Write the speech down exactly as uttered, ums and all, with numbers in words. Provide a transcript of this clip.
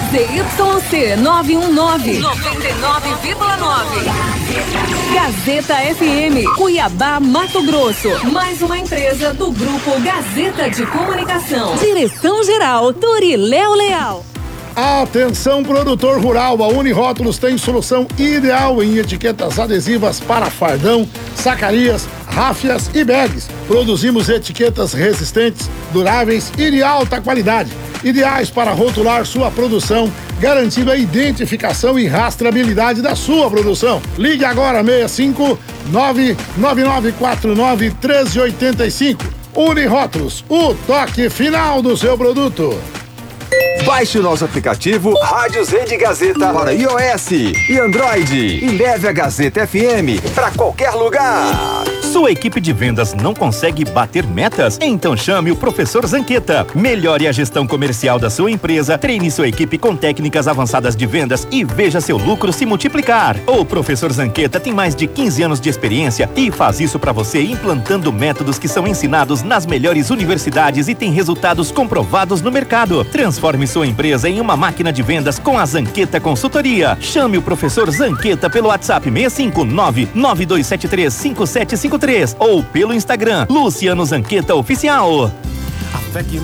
Z Y C nove um nove, noventa e nove vírgula nove. Gazeta F M, Cuiabá, Mato Grosso. Mais uma empresa do Grupo Gazeta de Comunicação. Direção-geral, Doriléo Leal. Atenção, produtor rural, a Unirótulos tem solução ideal em etiquetas adesivas para fardão, sacarias, ráfias e bags. Produzimos etiquetas resistentes, duráveis e de alta qualidade, ideais para rotular sua produção, garantindo a identificação e rastreabilidade da sua produção. Ligue agora seis cinco nove nove nove quatro nove um três oito cinco. Unirótulos, o toque final do seu produto. Baixe o nosso aplicativo Rádios Rede Gazeta para iOS e Android e leve a Gazeta F M para qualquer lugar. Sua equipe de vendas não consegue bater metas? Então chame o Professor Zanqueta. Melhore a gestão comercial da sua empresa, treine sua equipe com técnicas avançadas de vendas e veja seu lucro se multiplicar. O Professor Zanqueta tem mais de quinze anos de experiência e faz isso para você implantando métodos que são ensinados nas melhores universidades e tem resultados comprovados no mercado. Transforme sua empresa em uma máquina de vendas com a Zanqueta Consultoria. Chame o Professor Zanqueta pelo WhatsApp seis cinco nove nove dois sete três cinco sete cinco três ou pelo Instagram Luciano Zanqueta Oficial.